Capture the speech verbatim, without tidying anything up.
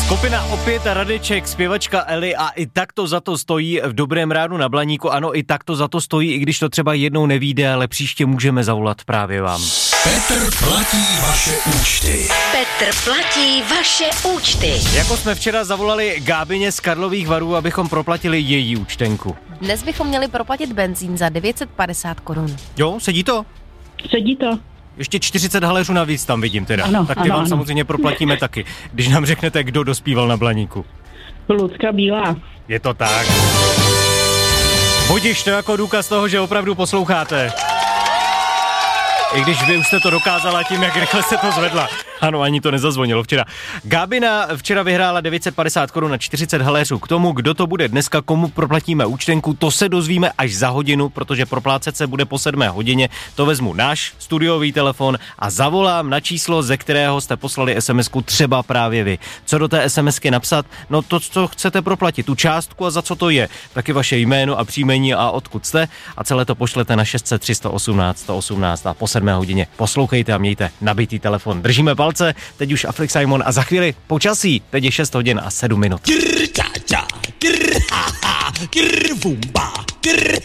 Skupina Opět a Radeček, zpěvačka Eli a i tak to za to stojí v Dobrém ránu na Blaníku. Ano, i tak to za to stojí, i když to třeba jednou nevyjde, ale příště můžeme zavolat právě vám. Petr platí vaše účty. Petr platí vaše účty. Jako jsme včera zavolali Gábině z Karlových Varů, abychom proplatili její účtenku. Dnes bychom měli proplatit benzín za devět set padesát korun. Jo, sedí to? Sedí to. Ještě čtyřicet haléřů navíc tam vidím teda. Ano, tak ty ano, vám ano. samozřejmě proplatíme taky, když nám řeknete, kdo dospíval na Blaníku. Lucka Bílá. Je to tak. Budiš to jako důkaz toho, že opravdu posloucháte. I když vy už jste to dokázala tím, jak rychle se to zvedla. Ano, ani to nezazvonilo včera. Gábina včera vyhrála devět set padesát korun na čtyřicet haléřů. K tomu, kdo to bude dneska, komu proplatíme účtenku, to se dozvíme až za hodinu, protože proplácet se bude po sedmé hodině. To vezmu náš studiový telefon a zavolám na číslo, ze kterého jste poslali SMSku třeba právě vy. Co do té SMSky napsat? No to, co chcete proplatit, tu částku a za co to je. Taky vaše jméno a příjmení a odkud jste. A celé to pošlete na šest set tři sto osmnáct sto osmnáct a po sedmé hodině poslouchejte a mějte nabitý telefon. Držíme palce, teď už Afrik Simon a za chvíli počasí, teď je šest hodin a sedm minut. Krr, ča, ča, krr, ha, ha, krr, vumba, krr,